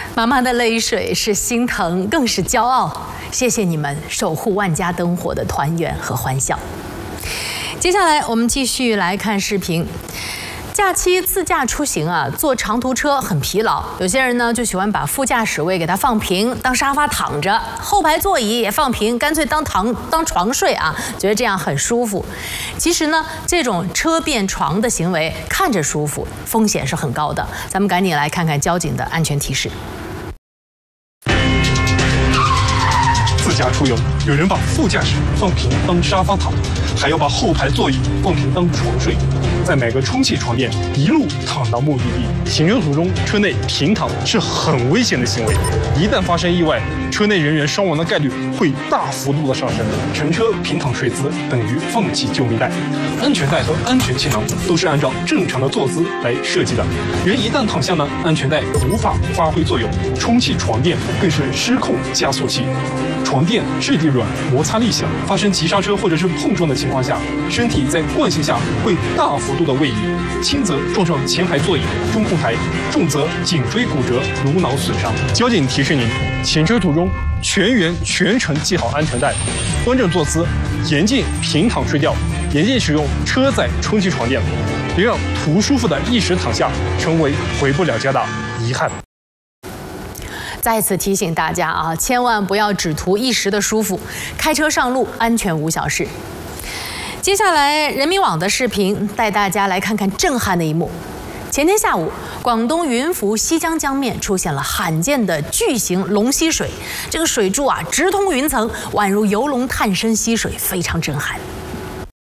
妈妈的泪水是心疼，更是骄傲。谢谢你们守护万家灯火的团圆和欢笑。接下来我们继续来看视频。假期自驾出行啊，坐长途车很疲劳，有些人呢就喜欢把副驾驶位给它放平，当沙发躺着，后排座椅也放平，干脆当床睡啊，觉得这样很舒服。其实呢，这种车变床的行为看着舒服，风险是很高的。咱们赶紧来看看交警的安全提示。 自驾出游，有人把副驾驶放平当沙发躺，还要把后排座椅放平当床睡，在买个充气床垫一路躺到目的地。行车途中车内平躺是很危险的行为，一旦发生意外，车内人员伤亡的概率会大幅度的上升。乘车平躺睡姿等于放弃救命带，安全带和安全气囊都是按照正常的坐姿来设计的。人一旦躺下呢，安全带无法发挥作用，充气床垫更是失控加速器。床垫质地软，摩擦力小，发生急刹车或者是碰撞的情况下，身体在惯性下会大幅度的位移，轻则撞上前排座椅、中控台，重则颈椎骨折、颅脑损伤。交警提示您，行车途中全程系好安全带，端正坐姿，严禁平躺睡觉，严禁使用车载充气床垫，别让图舒服的一时躺下成为回不了家的遗憾。 再次提醒大家啊，千万不要只图一时的舒服，开车上路安全无小事。接下来，人民网的视频带大家来看看震撼的一幕。前天下午，广东云浮西江江面出现了罕见的巨型龙吸水，这个水柱啊直通云层，宛如游龙探深吸水，非常震撼。